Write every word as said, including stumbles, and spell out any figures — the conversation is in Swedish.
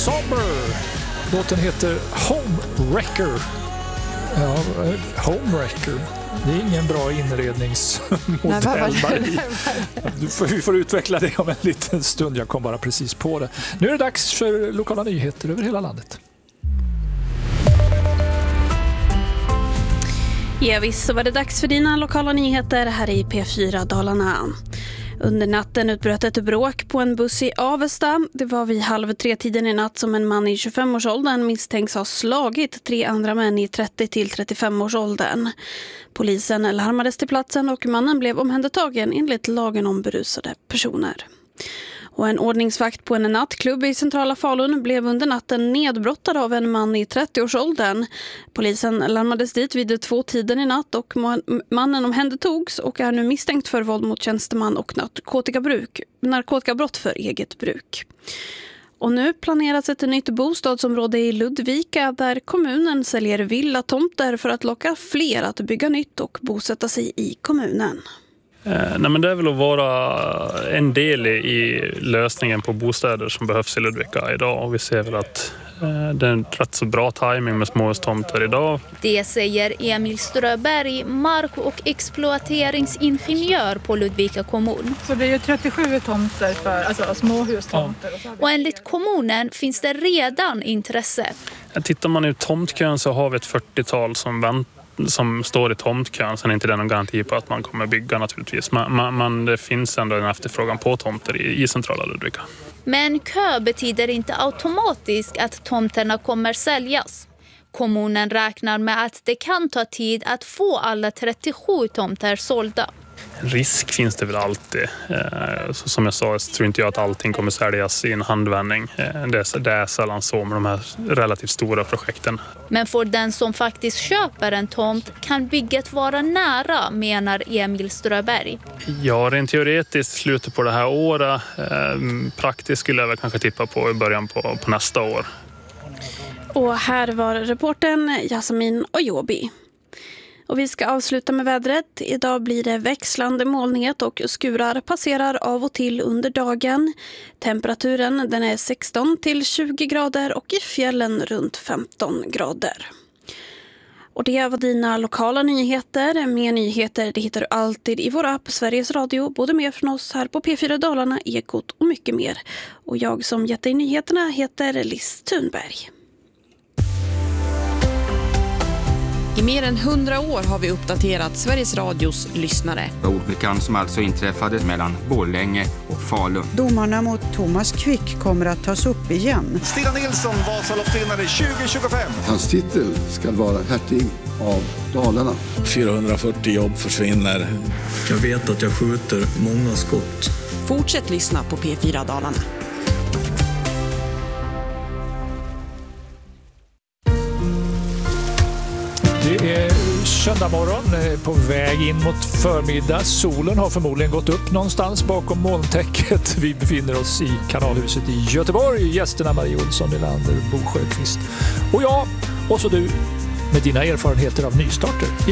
Somber. Låten heter Homewrecker. Ja, Homewrecker. Det är ingen bra inredningsmodell. Du får, vi får utveckla det om en liten stund. Jag kom bara precis på det. Nu är det dags för lokala nyheter över hela landet. Ja, visst så var det dags för dina lokala nyheter här i P fyra Dalarna. Under natten utbröt ett bråk på en buss i Avesta. Det var vid halv tre tiden i natt som en man i tjugofem-årsåldern misstänks ha slagit tre andra män i trettio till trettiofem-årsåldern. Polisen larmades till platsen och mannen blev omhändertagen enligt lagen om berusade personer. Och en ordningsvakt på en nattklubb i centrala Falun blev under natten nedbrottad av en man i trettio-årsåldern. Polisen larmades dit vid två tiden i natt och mannen omhändertogs och är nu misstänkt för våld mot tjänsteman och narkotikabruk, narkotikabrott för eget bruk. Och nu planeras ett nytt bostadsområde i Ludvika där kommunen säljer villatomter för att locka fler att bygga nytt och bosätta sig i kommunen. Nej, men det är väl att vara en del i lösningen på bostäder som behövs i Ludvika idag. Och vi ser väl att det är en rätt så bra timing med småhustomter idag. Det säger Emil Ströberg, mark- och exploateringsingenjör på Ludvika kommun. Så det är ju trettiosju tomter för alltså småhustomter. Ja. Och enligt kommunen finns det redan intresse. Tittar man i tomtkön så har vi ett fyrtiotal som väntar. Som står i tomtkön, sen är inte det någon garanti på att man kommer bygga naturligtvis. Men, man, man, det finns ändå en efterfrågan på tomter i, i centrala Ludvika. Men kö betyder inte automatiskt att tomterna kommer säljas. Kommunen räknar med att det kan ta tid att få alla trettiosju tomter sålda. En risk finns det väl alltid. Så som jag sa, så tror inte jag att allting kommer säljas i en handvändning. Det är, det är sällan så med de här relativt stora projekten. Men för den som faktiskt köper en tomt kan bygget vara nära, menar Emil Ströberg. Ja, rent teoretiskt slutet på det här året. Praktiskt skulle jag väl kanske tippa på i början på, på nästa år. Och här var reporten Jasmin Ojobi. Och vi ska avsluta med vädret. Idag blir det växlande molnighet och skurar passerar av och till under dagen. Temperaturen den är sexton till tjugo grader och i fjällen runt femton grader. Och det var dina lokala nyheter. Mer nyheter det hittar du alltid i vår app Sveriges Radio. Både mer från oss här på P fyra Dalarna, Ekot och mycket mer. Och jag som gett dig nyheterna heter Liz Thunberg. I mer än hundra år har vi uppdaterat Sveriges Radios lyssnare. Olyckan som alltså inträffade mellan Borlänge och Falun. Domarna mot Thomas Quick kommer att tas upp igen. Stina Nilsson, Vasaloppsvinnare tjugo tjugofem. Hans titel ska vara hertig av Dalarna. fyrahundrafyrtio jobb försvinner. Jag vet att jag skjuter många skott. Fortsätt lyssna på P fyra Dalarna. Det är söndag morgon på väg in mot förmiddag. Solen har förmodligen gått upp någonstans bakom molntäcket. Vi befinner oss i Kanalhuset i Göteborg. Gästerna Marie Olsson, Nylander, Bo Sjöqvist och jag och så du med dina erfarenheter av nystarter.